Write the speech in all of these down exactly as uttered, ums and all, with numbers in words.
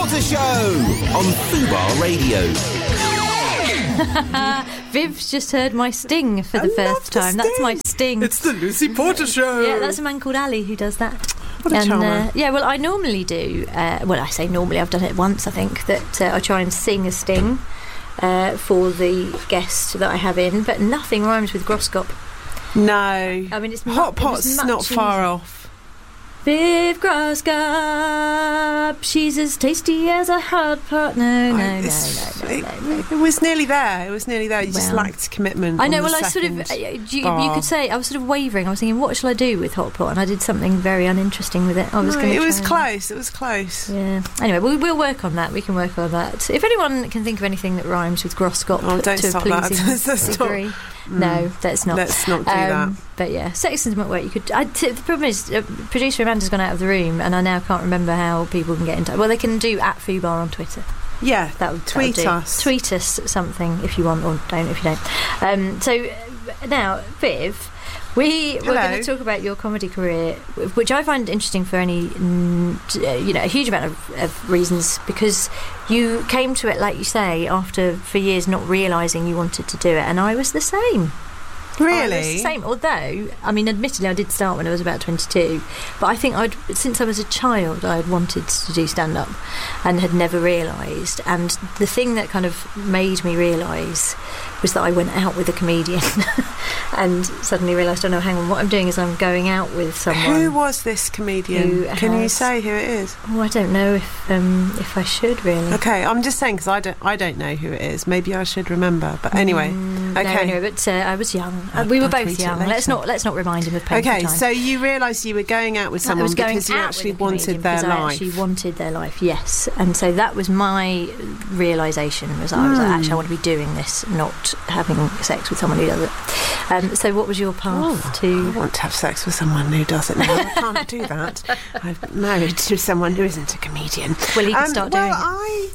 Porter Show on Fubar Radio. Viv's just heard my sting for the I first love the time. That's sting. my sting. It's the Lucy Porter Show. Yeah, that's a man called Ali who does that. What a and, charmer. uh, yeah, well, I normally do. Uh, well, I say normally. I've done it once. I think that uh, I try and sing a sting uh, for the guest that I have in, but nothing rhymes with Groscop. No. I mean, it's mu- Hot it was Pot's much not far easier. off. Viv Groscop, she's as tasty as a hot pot. No, no, no, I- no, it's- no, no, no. It, it was nearly there. It was nearly there. You just Well, lacked commitment. I know. on the Well, I sort of. second Uh, you, you bar. could say I was sort of wavering. I was thinking, what shall I do with hot pot? And I did something very uninteresting with it. I was No, going. it was and, close. It was close. Yeah. Anyway, we'll, we'll work on that. We can work on that. If anyone can think of anything that rhymes with Groscop Oh, don't to a stop that. pleasing Let's stop. degree, no, let's not. Let's not do Um, that. But yeah, sex intimate work. You could. I, t- the problem is, uh, producer Amanda's gone out of the room, and I now can't remember how people can get in touch. Well, they can do at Fubar on Twitter. Yeah. That would Tweet that would do. us. Tweet us something if you want, or don't if you don't. Um, so uh, now, Viv, we we're Hello. going to talk about your comedy career, which I find interesting for any, mm, t- uh, you know, a huge amount of, of reasons, because you came to it, like you say, after for years not realising you wanted to do it, and I was the same. I was Really? the same. Although, I mean, admittedly, I did start when I was about twenty-two, but I think I'd since I was a child, I had wanted to do stand-up, and had never realised. And the thing that kind of made me realise was that I went out with a comedian, and suddenly realised, oh no, hang on, what I'm doing is I'm going out with someone. Who was this comedian? who Can you has- say who it is? Oh, I don't know if um, if I should really. Okay, I'm just saying because I don't, I don't know who it is. Maybe I should remember. But anyway, Mm, no, okay. anyway, but uh, I was young. Uh, I'll- we were I'll both tweet it young. later. Let's not let's not remind him of painful Okay, times. so you realised you were going out with I someone was going because you out actually with a comedian wanted their because I life. actually wanted their life, yes. And so that was my realisation, was I was like, Hmm. actually I want to be doing this, not having sex with someone who does it. Um, so what was your path I to... want to have sex with someone who does it now. I can't do that. I'm married to someone who isn't a comedian. Well, he can Um, start well, doing it. I,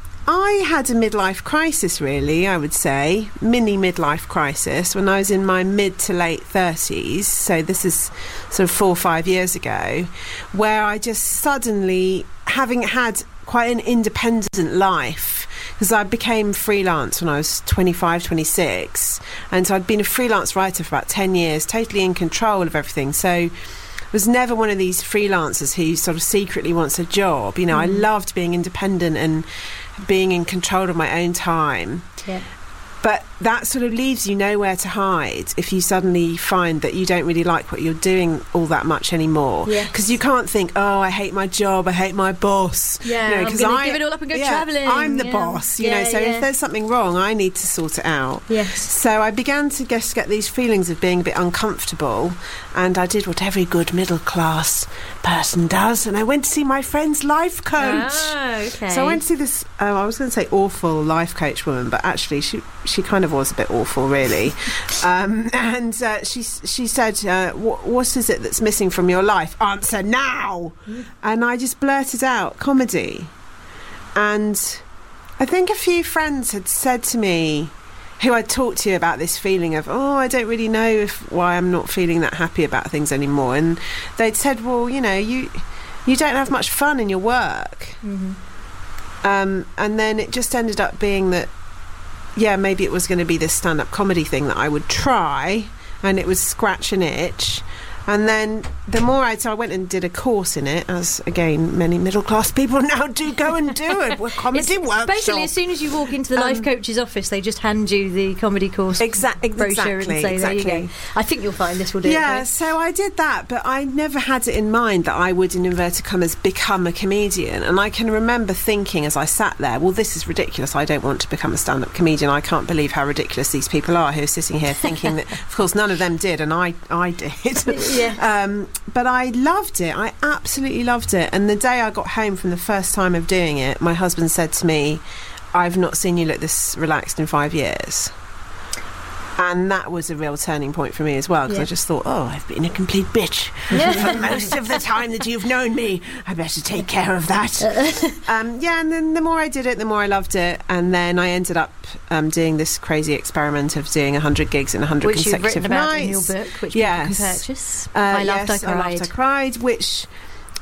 I had a midlife crisis, really, I would say. Mini midlife crisis when I was in my mid to late thirties. So this is sort of four or five years ago, where I just suddenly, having had quite an independent life, because I became freelance when I was twenty-five, twenty-six, and so I'd been a freelance writer for about ten years, totally in control of everything. So was never one of these freelancers who sort of secretly wants a job. You know, Mm. I loved being independent and being in control of my own time. Yeah. But that sort of leaves you nowhere to hide if you suddenly find that you don't really like what you're doing all that much anymore. Yes. Because you can't think, oh, I hate my job, I hate my boss. Yeah, you know, I'm 'cause gonna I- give it all up and go yeah, travelling. I'm the Yeah. boss, you Yeah, know, so yeah. if there's something wrong, I need to sort it out. Yes. So I began to just get these feelings of being a bit uncomfortable, and I did what every good middle class person does, and I went to see my friend's life coach. Oh, okay. So I went to see this, um, I was going to say awful life coach woman, but actually she she kind of was a bit awful, really. um, and uh, she she said, uh, what, what is it that's missing from your life? Answer now! Mm. And I just blurted out, comedy. And I think a few friends had said to me, who I'd talked to about this feeling of, oh, I don't really know if why I'm not feeling that happy about things anymore. And they'd said, well, you know, you you don't have much fun in your work. Mhm. Um, and then it just ended up being that, yeah, maybe it was going to be this stand-up comedy thing that I would try, and it was scratch an itch. And then the more I, so I went and did a course in it, as again many middle class people now do go and do it. We're comedy It's workshop. basically, as soon as you walk into the life Um, coach's office, they just hand you the comedy course Exact- brochure exactly, and say, there you exactly. go. I think you'll find this will do Yeah, it. so I did that, but I never had it in mind that I would, in inverted commas, become a comedian. And I can remember thinking as I sat there, well, this is ridiculous. I don't want to become a stand-up comedian. I can't believe how ridiculous these people are who are sitting here thinking that, of course, none of them did, and I, I did. Yeah. Um, but I loved it. I absolutely loved it. And the day I got home from the first time of doing it, my husband said to me, I've not seen you look this relaxed in five years. And that was a real turning point for me as well, because Yeah. I just thought, oh, I've been a complete bitch for most of the time that you've known me. I better take care of that. um, yeah, and then the more I did it, the more I loved it. And then I ended up um, doing this crazy experiment of doing one hundred gigs in one hundred Which you've consecutive written about nights. in your book, which yes. people can purchase. Uh, I Loved, yes, I Cried. I Loved, I Cried, which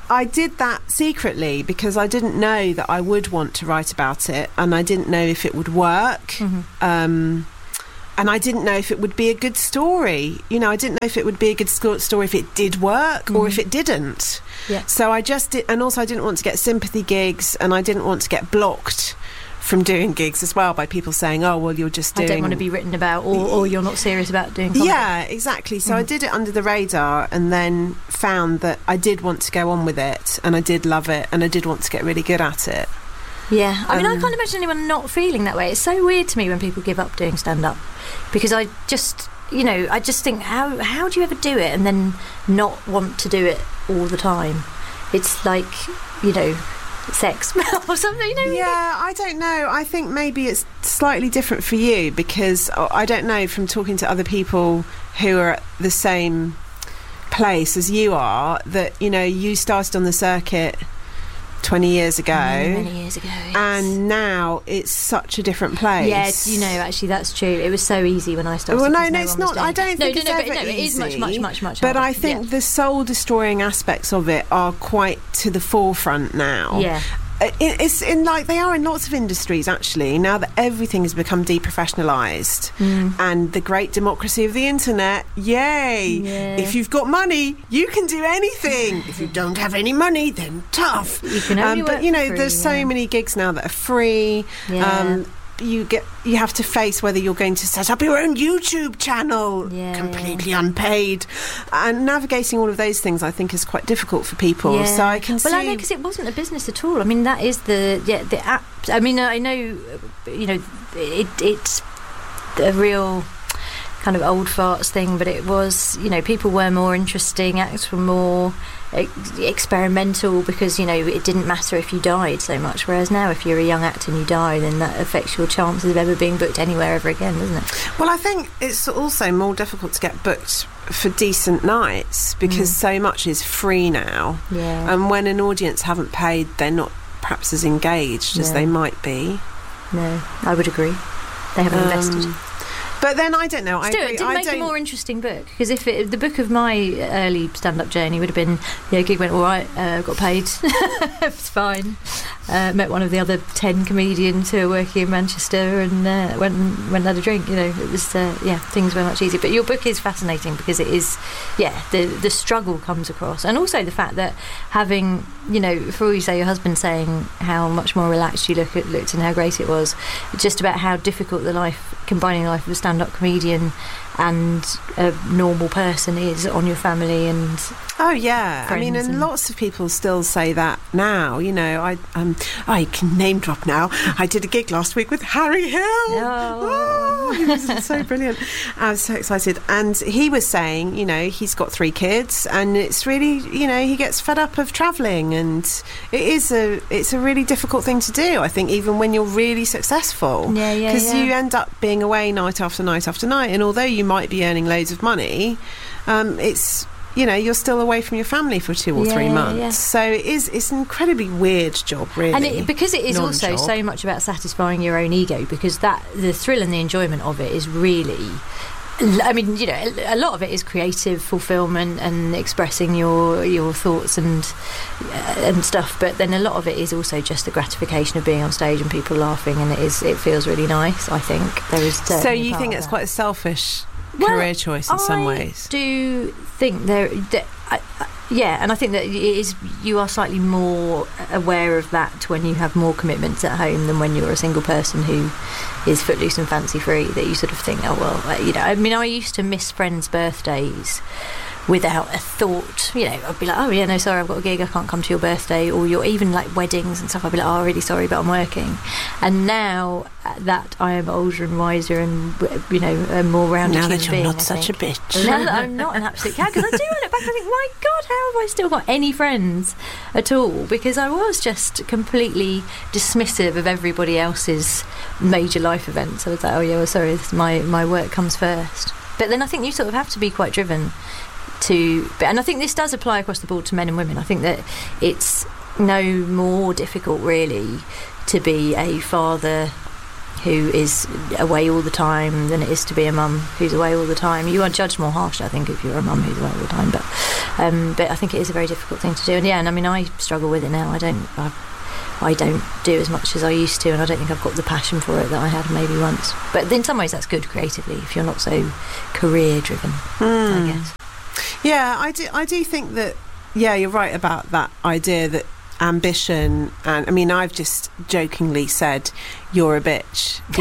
I did that secretly because I didn't know that I would want to write about it, and I didn't know if it would work. Mm-hmm. Um, and I didn't know if it would be a good story. You know, I didn't know if it would be a good sco- story if it did work mm-hmm. or if it didn't. Yeah. So I just did, and also I didn't want to get sympathy gigs, and I didn't want to get blocked from doing gigs as well by people saying, oh, well, you're just doing... I don't want to be written about, or, or you're not serious about doing comedy. Yeah, exactly. So mm. I did it under the radar, and then found that I did want to go on with it, and I did love it, and I did want to get really good at it. Yeah. I mean, Um, I can't imagine anyone not feeling that way. It's so weird to me when people give up doing stand-up, because I just, you know, I just think, how how do you ever do it and then not want to do it all the time? It's like, you know... sex or something, you know? Yeah, I don't know. I think maybe it's slightly different for you, because I don't know, from talking to other people who are at the same place as you are, that, you know, you started on the circuit twenty years ago. Many, many years ago, yes. And now it's such a different place. Yes, you know, actually that's true. It was so easy when I started. Well, no, no, no it's one was not. doing I don't it. think no, it's no, no, ever but, no, it is easy. much, much, much, much But harder. I think yeah. the soul-destroying aspects of it are quite to the forefront now. Yeah. It, it's in like they are in lots of industries actually, now that everything has become deprofessionalised mm. and the great democracy of the internet, yay. Yeah. If you've got money, you can do anything. If you don't have any money, then tough. You can only um, but work you know for free, there's so yeah. many gigs now that are free. Yeah. um, you get you have to face whether you're going to set up your own YouTube channel Yeah, completely yeah. unpaid, and navigating all of those things I think is quite difficult for people. Yeah. So I can well, see. I know, because it wasn't a business at all. I mean, that is the yeah the app. I mean, I know, you know, it, it's a real kind of old farts thing, but it was, you know, people were more interesting, acts were more ex- experimental, because, you know, it didn't matter if you died so much, whereas now if you're a young actor and you die, then that affects your chances of ever being booked anywhere ever again, doesn't it? Well, I think it's also more difficult to get booked for decent nights, because Mm. so much is free now, Yeah. and when an audience haven't paid, they're not perhaps as engaged as Yeah. they might be. No, I would agree. They haven't Um, invested. But then I don't know. I Still, agree. it did I make a don't- more interesting book, because if it, the book of my early stand-up journey would have been, yeah, gig went all right, uh, got paid, it's fine. Uh, met one of the other ten comedians who are working in Manchester, and uh, went and went and had a drink. You know, it was uh, yeah, things were much easier. But your book is fascinating because it is, yeah, the the struggle comes across, and also the fact that having, you know, for all you say, your husband saying how much more relaxed you look at looked and how great it was, just about how difficult the life, combining the life of a stand-up comedian and a normal person is on your family and Oh yeah, I mean, friends and, and- lots of people still say that now. You know, I um, I can name drop now. I did a gig last week with Harry Hill. Oh. Oh, he was so brilliant. I was so excited, and he was saying, you know, he's got three kids, and it's really, you know, he gets fed up of travelling, and it is a it's a really difficult thing to do. I think even when you're really successful, Yeah, yeah, because yeah. you end up being away night after night after night, and although you might be earning loads of money, um, it's, you know, you're still away from your family for two or Yeah, three yeah, months. yeah. So it is, it's an incredibly weird job, really. And it, because it is also Non-job. so much about satisfying your own ego, because that the thrill and the enjoyment of it is really, I mean, you know, a lot of it is creative fulfillment and expressing your your thoughts and uh, and stuff, but then a lot of it is also just the gratification of being on stage and people laughing, and it is it feels really nice. I think there is. So certainly you part think of it's that. quite a selfish Well, career choice in some I ways? do think there, that, I, I, yeah, and I think that it is. You are slightly more aware of that when you have more commitments at home than when you're a single person who is footloose and fancy free. That you sort of think, oh well, you know. I mean, I used to miss friends' birthdays without a thought. You know, I'd be like, oh yeah, no, sorry, I've got a gig, I can't come to your birthday, or you're even like weddings and stuff. I'd be like, oh, really sorry, but I'm working. And now that I am older and wiser and, you know, a more rounded Now human that you're being, not I such think, a bitch. now that I'm not an absolute cow, because I do look back and I think, my God, how have I still got any friends at all? Because I was just completely dismissive of everybody else's major life events. I was like, oh yeah, well sorry, this, my, my work comes first. But then I think you sort of have to be quite driven to, and I think this does apply across the board to men and women. I think that it's no more difficult really to be a father who is away all the time than it is to be a mum who's away all the time. You are judged more harshly, I think, if you're a mum who's away all the time. But Um, but I think it is a very difficult thing to do. And yeah, and I mean, I struggle with it now. I don't, I, I don't do as much as I used to, and I don't think I've got the passion for it that I had maybe once. But in some ways, that's good creatively if you're not so career driven. Mm. I guess. Yeah, I do. I do think that. Yeah, you're right about that idea that ambition, and I mean, I've just jokingly said you're a bitch, you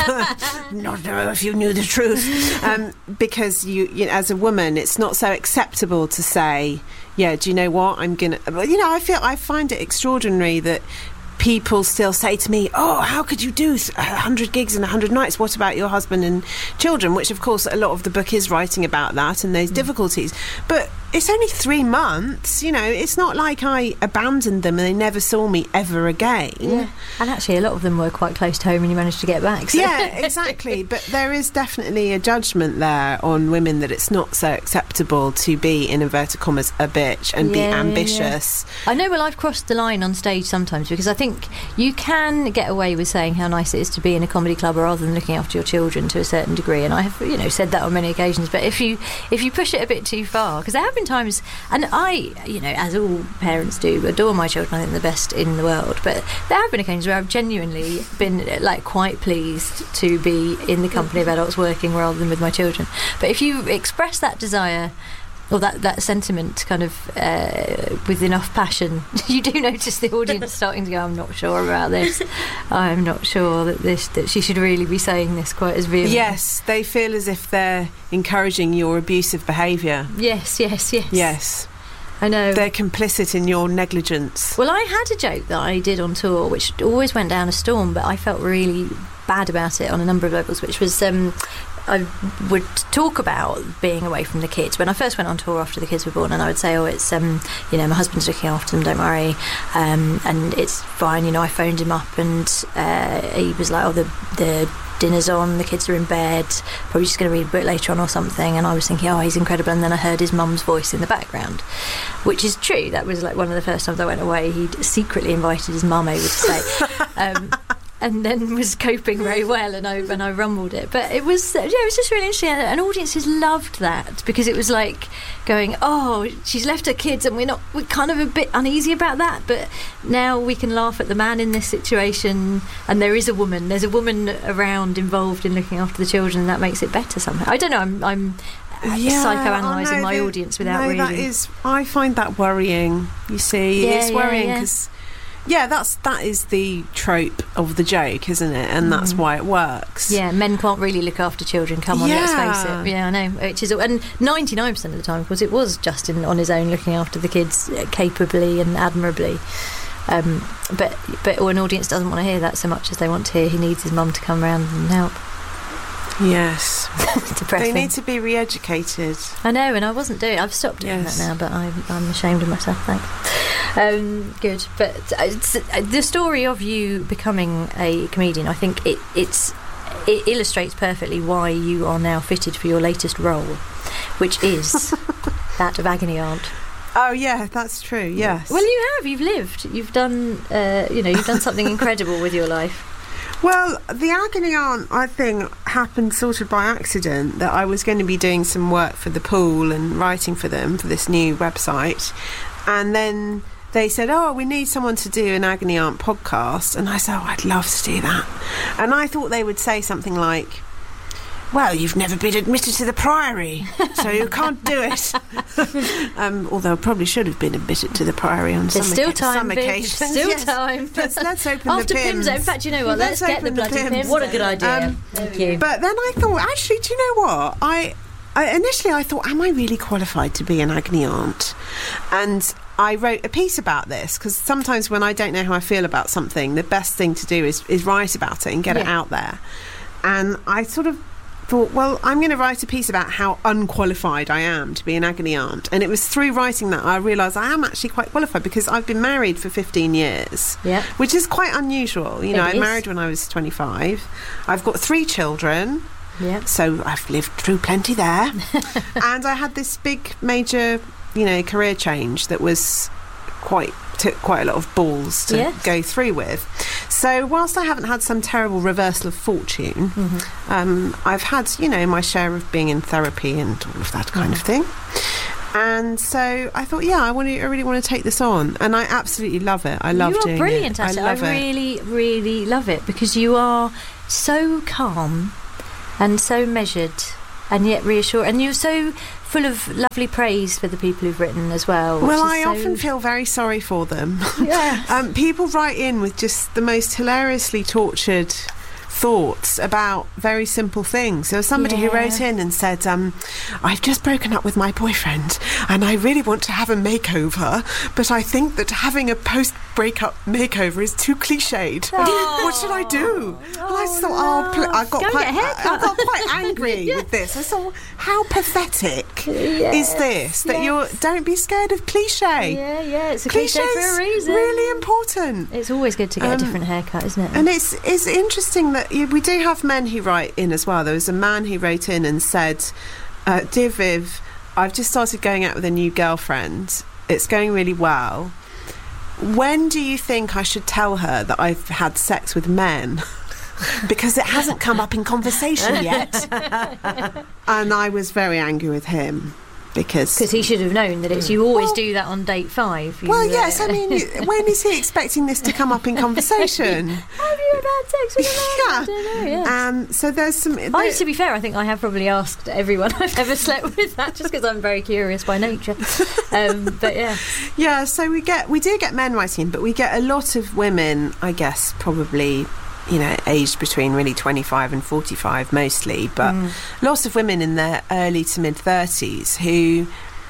know. Not know if you knew the truth, um, because you, you know, as a woman, it's not so acceptable to say, yeah, do you know what, I'm gonna, you know, I feel I find it extraordinary that people still say to me, oh, how could you do one hundred gigs and one hundred nights? What about your husband and children? Which, of course, a lot of the book is writing about that and those mm. difficulties. But it's only three months, you know, it's not like I abandoned them and they never saw me ever again. Yeah. And actually, a lot of them were quite close to home and you managed to get back. So. Yeah, exactly. But there is definitely a judgment there on women that it's not so acceptable to be, in inverted commas, a bitch and yeah, be ambitious. Yeah. I know, well, I've crossed the line on stage sometimes because I think you can get away with saying how nice it is to be in a comedy club rather than looking after your children to a certain degree. And I have, you know, said that on many occasions. But if you if you push it a bit too far, because there have been times, and I, you know, as all parents do, adore my children, I think they're the best in the world, but there have been occasions where I've genuinely been like quite pleased to be in the company of adults working rather than with my children. But if you express that desire or that, that sentiment kind of uh, with enough passion, you do notice the audience starting to go, I'm not sure about this. I'm not sure that this that she should really be saying this quite as vehemently. Yes, they feel as if they're encouraging your abusive behaviour. Yes, yes, yes. Yes. I know. They're complicit in your negligence. Well, I had a joke that I did on tour, which always went down a storm, but I felt really bad about it on a number of levels, which was... Um, I would talk about being away from the kids when I first went on tour after the kids were born, and I would say, oh, it's um you know, my husband's looking after them, don't worry, um and it's fine, you know. I phoned him up and uh, he was like, oh, the the dinner's on, the kids are in bed, probably just going to read a book later on or something. And I was thinking, oh, he's incredible. And then I heard his mum's voice in the background, which is true. That was like one of the first times I went away. He'd secretly invited his mum over to stay. um and then was coping very well, and I and I rumbled it. But it was, yeah, it was just really interesting, and audiences loved that because it was like going, oh, she's left her kids, and we're not, we're kind of a bit uneasy about that, but now we can laugh at the man in this situation, and there is a woman, there's a woman around involved in looking after the children, and that makes it better somehow. I don't know, I'm I'm yeah, psychoanalyzing oh no, my the, audience without no, really. That is, I find that worrying. You see, yeah, it's worrying because. Yeah, yeah. Yeah, that's that is the trope of the joke, isn't it? And that's mm. why it works. Yeah, men can't really look after children. Come on, yeah. let's face it. Yeah, I know. Which is, and ninety-nine percent of the time, of course, it was Justin on his own looking after the kids capably and admirably. Um, but but an audience doesn't want to hear that so much as they want to hear he needs his mum to come round and help. Yes. Depressing. They need to be re-educated. I know, and I wasn't doing. I've stopped doing yes. that now, but I'm, I'm ashamed of myself. Thanks. Um, good, but uh, the story of you becoming a comedian, I think it it's it illustrates perfectly why you are now fitted for your latest role, which is that of agony aunt. Oh yeah, that's true. Yes. Well, you have. You've lived. You've done. Uh, you know, you've done something incredible with your life. Well, the agony aunt, I think, happened sort of by accident, that I was going to be doing some work for the Pool and writing for them for this new website, and then they said, oh, we need someone to do an agony aunt podcast, and I said, oh, I'd love to do that. And I thought they would say something like, well, you've never been admitted to the Priory, so you can't do it. um, although I probably should have been admitted to the Priory on There's some, still oca- time, some occasions. Still yes. time. Let's, let's open After the Pims. Pims. In fact, you know what? Let's, let's get the bloody the Pims. Pims. What a good idea. Um, Thank you. But then I thought, actually, do you know what? I, I initially I thought, am I really qualified to be an agony aunt? And I wrote a piece about this, because sometimes when I don't know how I feel about something, the best thing to do is, is write about it and get yeah. it out there. And I sort of thought, well, I'm going to write a piece about how unqualified I am to be an agony aunt. And it was through writing that I realised I am actually quite qualified, because I've been married for fifteen years, yeah. which is quite unusual. You know, it I is. married when I was twenty-five. I've got three children. Yeah. So I've lived through plenty there. And I had this big, major, you know, career change that was quite took quite a lot of balls to yes. go through with. So whilst I haven't had some terrible reversal of fortune, mm-hmm. um, I've had, you know, my share of being in therapy and all of that kind mm-hmm. of thing. And so I thought, yeah, I want to. I really want to take this on, and I absolutely love it. I love you doing are brilliant it. at it. I love I it. really, really love it because you are so calm and so measured, and yet reassuring, and you're so full of lovely praise for the people who've written as well. Well, which I is so... often feel very sorry for them. Yeah. um, people write in with just the most hilariously tortured thoughts about very simple things. There was somebody Yeah. who wrote in and said, um, I've just broken up with my boyfriend and I really want to have a makeover, but I think that having a post-breakup makeover is too cliched. Oh. What should I do? and I Oh, thought, oh, pl- I got Go quite, get a haircut. I, I got quite angry Yeah. with this. I thought, how pathetic Yes, is this? That yes. you're don't be scared of cliche. Yeah, yeah, it's a cliche Cliché's for a reason. really important. It's always good to get Um, a different haircut, isn't it? And it's it's interesting that you, we do have men who write in as well. There was a man who wrote in and said, uh, Dear Viv, I've just started going out with a new girlfriend. It's going really well. When do you think I should tell her that I've had sex with men? Because it hasn't come up in conversation yet. And I was very angry with him. Because Because he should have known that it's you always Well- do that on date five. You, Well, uh, yes, I mean, you- when is he expecting this to come up in conversation? have you ever had sex with a man? I Yeah. don't know, yeah. Um, so there's some... I, there- to be fair, I think I have probably asked everyone I've ever slept with that, just because I'm very curious by nature. Um, but yeah, Yeah, so we get we do get men writing in, but we get a lot of women, I guess, probably, you know, aged between really twenty-five and forty-five mostly, but Mm. lots of women in their early to mid thirties who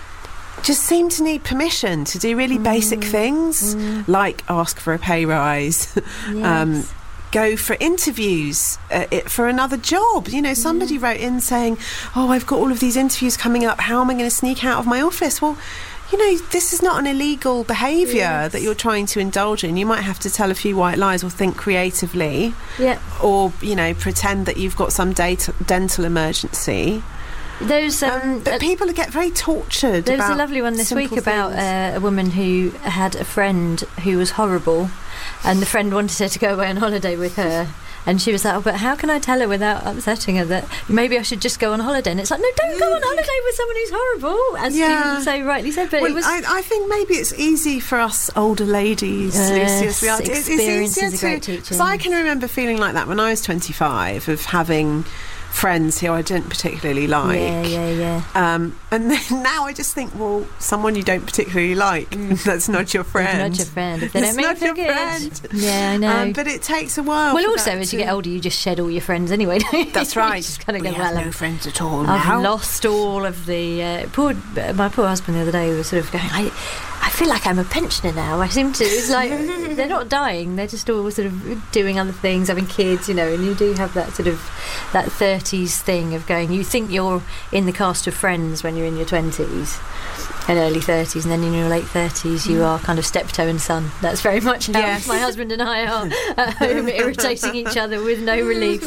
just seem to need permission to do really basic things, like ask for a pay rise, um, Yes. go for interviews uh, it, for another job. You know, somebody wrote in saying, oh, I've got all of these interviews coming up, how am I going to sneak out of my office? Well, you know, this is not an illegal behaviour Yes. that you're trying to indulge in. You might have to tell a few white lies or think creatively, yeah. or, you know, pretend that you've got some data, dental emergency. Those um, Um, but uh, people get very tortured. there was a about lovely one this week simple about things. uh, a woman who had a friend who was horrible, and the friend wanted her to go away on holiday with her. And she was like, oh, but how can I tell her without upsetting her that maybe I should just go on holiday? And it's like, no, don't go on holiday with someone who's horrible, as Yeah. you so rightly said. But Well, it was I, I think maybe it's easy for us older ladies, Yes, Lucy, as we are. It's- it's experience easier is a to- great teacher. 'cause I can remember feeling like that when I was twenty-five, of having friends who I didn't particularly like. yeah, yeah, yeah. Um, and then now I just think, well, someone you don't particularly like, that's not your friend. Not your friend. If they It's don't make not you feel your good. friend. Yeah, I know. Um, but it takes a while. well, for also, that as you to- get older, you just shed all your friends anyway, don't you? That's You right. just kind of We go, have well, no friends at all I've now. lost all of the uh, poor. My poor husband the other day was sort of going, I, I feel like I'm a pensioner now. I seem to. It's like they're not dying; they're just all sort of doing other things, having kids, you know. And you do have that sort of that thirties thing of going. You think you're in the cast of Friends when you're in your twenties and early thirties, and then in your late thirties, you are kind of steptoe and son. That's very much how Yes. my husband and I are at home, irritating each other with no relief.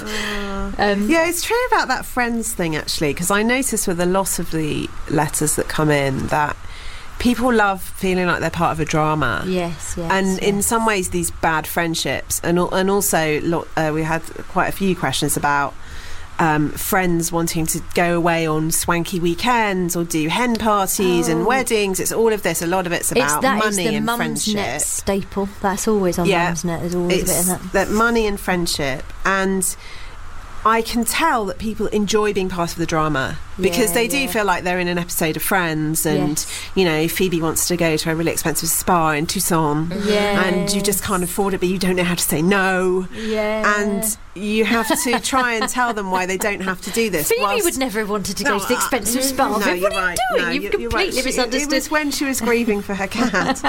Um, Yeah, it's true about that friends thing, actually, because I notice with a lot of the letters that come in that people love feeling like they're part of a drama. Yes, yes. And in yes. some ways, these bad friendships, and al- and also lo- uh, we had quite a few questions about um, friends wanting to go away on swanky weekends or do hen parties and Oh. weddings. It's all of this. A lot of it's It's about that is money the and Mum's friendship. Net staple. That's always on Yeah. Mum's Net. There's always a bit It's of that. that money and friendship, and I can tell that people enjoy being part of the drama because Yeah, they do yeah. feel like they're in an episode of Friends, and Yes. you know, Phoebe wants to go to a really expensive spa in Tucson, Yeah. and you just can't afford it, but you don't know how to say no, Yeah. and you have to try and tell them why they don't have to do this. Phoebe whilst- would never have wanted to go No, to the uh, expensive spa. No, Viv, what you're are you right. doing? No, You've you're- you're right. completely She- misunderstood. It was when she was grieving for her cat.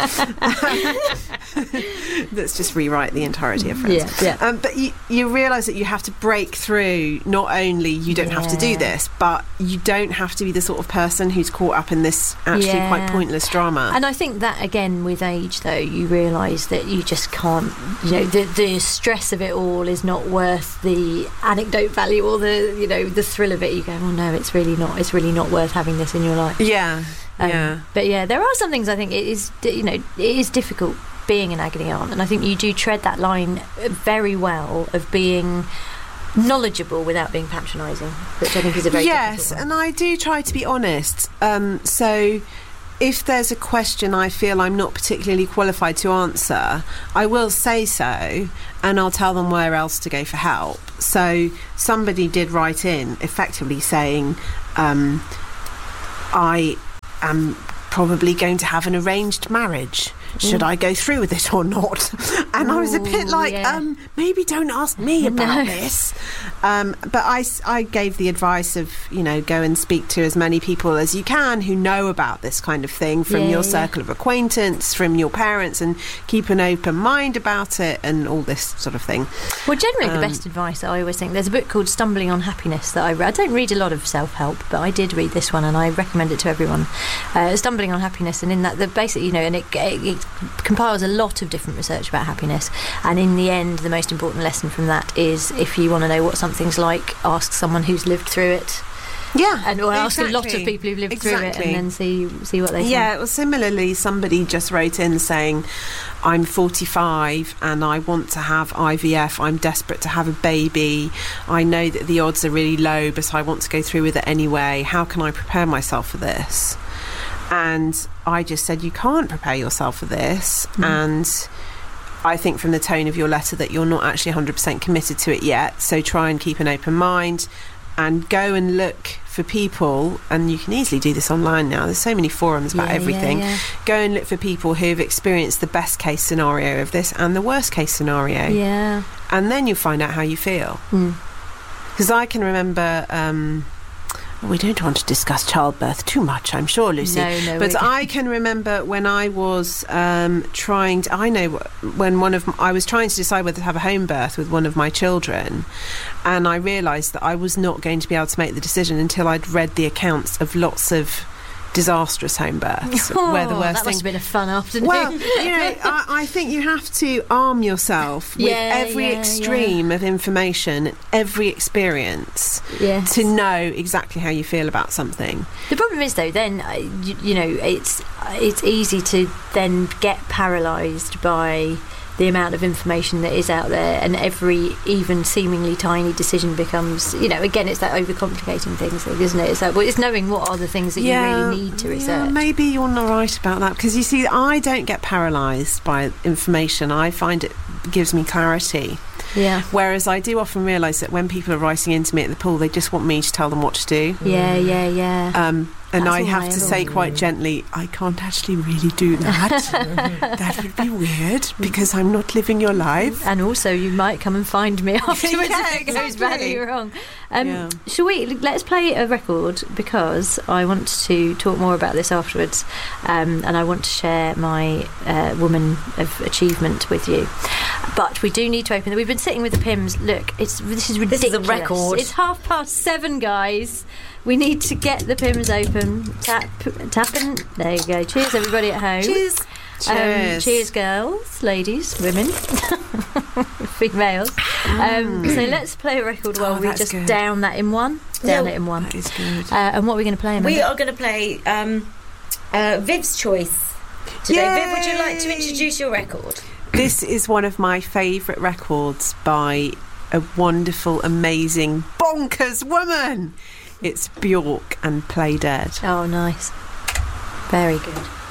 Let's just rewrite the entirety of Friends. Yeah, yeah. Um, but you, you realise that you have to break through. Not only you don't have to do Yeah. this, but you don't have to be the sort of person who's caught up in this actually Yeah. quite pointless drama. And I think that again with age though you realise that you just can't, you know, the, the stress of it all is not worth the anecdote value or the, you know, the thrill of it. You go, oh no, it's really not, it's really not worth having this in your life. yeah, Um, yeah. But yeah, there are some things I think it is, you know, it is difficult being an agony aunt, and I think you do tread that line very well of being knowledgeable without being patronising, which I think is a very yes, difficult one. and I do try to be honest. Um, so if there's a question I feel I'm not particularly qualified to answer, I will say so, and I'll tell them where else to go for help. So somebody did write in effectively saying, um, I am probably going to have an arranged marriage. Should Mm. I go through with it or not? And Ooh, I was a bit like, yeah. um, maybe don't ask me about No. this. Um, but I, I gave the advice of, you know, go and speak to as many people as you can who know about this kind of thing, from Yeah, your yeah. circle of acquaintance, from your parents, and keep an open mind about it and all this sort of thing. Well, generally Um, the best advice, I always think, there's a book called Stumbling on Happiness that I read. I don't read a lot of self-help, but I did read this one and I recommend it to everyone. Uh, Stumbling on Happiness, and in that, the basic, you know, and it, it, it compiles a lot of different research about happiness, and in the end the most important lesson from that is, if you want to know what something's like, ask someone who's lived through it. Yeah, And or ask a lot of exactly. people who've lived through it, Exactly. and then see see what they say. Yeah, well, similarly, somebody just wrote in saying, I'm forty-five and I want to have I V F. I'm desperate to have a baby. I know that the odds are really low, but I want to go through with it anyway. How can I prepare myself for this? And I just said, you can't prepare yourself for this. Mm. And I think from the tone of your letter that you're not actually one hundred percent committed to it yet. So try and keep an open mind and go and look for people. And you can easily do this online now. There's so many forums about Yeah, everything. yeah, yeah. Go and look for people who've experienced the best case scenario of this and the worst case scenario. Yeah. And then you'll find out how you feel. Mm. Because I can remember... Um, we don't want to discuss childbirth too much, I'm sure, Lucy. No, no, But we don't. I can remember when I was um, trying to... I know when one of... I was trying to decide whether to have a home birth with one of my children, and I realised that I was not going to be able to make the decision until I'd read the accounts of lots of disastrous home births. Oh, where the worst that thing... must have been a fun afternoon. Well, you know, I, I think you have to arm yourself with Yeah, every yeah, extreme of information, every experience, Yes. to know exactly how you feel about something. The problem is, though, then uh, you, you know, it's it's easy to then get paralysed by the amount of information that is out there, and every even seemingly tiny decision becomes, you know, again, it's that overcomplicating things thing, isn't it? It's like, well, it's knowing what are the things that you really need to yeah, research. maybe you're not right about that, because you see, I don't get paralysed by information. I find it gives me clarity. Yeah. Whereas I do often realise that when people are writing into me at the pool, they just want me to tell them what to do. Yeah, yeah, yeah. Um, and That's I all have I to ever say want. quite gently, I can't actually really do that. That would be weird, because I'm not living your life. And also, you might come and find me afterwards Yeah, if it goes exactly. badly wrong. Um, Yeah. Shall we? Let's play a record, because I want to talk more about this afterwards, um, and I want to share my uh, woman of achievement with you. But we do need to open. We've been sitting with the Pims. Look, it's this is ridiculous. This is a record. It's half past seven, guys. We need to get the Pims open. Tap, tapping. There you go. Cheers, everybody at home. Cheers. Um, Cheers. cheers, girls, ladies, women, females. Um, so let's play a record while Oh, we that's just good. down that in one. Down Yeah. it in one. That is good. Uh, and what are we going to play, Amanda? We are going to play um, uh, Viv's Choice today. Yay! Viv, would you like to introduce your record? This is one of my favourite records by a wonderful, amazing, bonkers woman. It's Bjork and Play Dead. Oh, nice. Very good.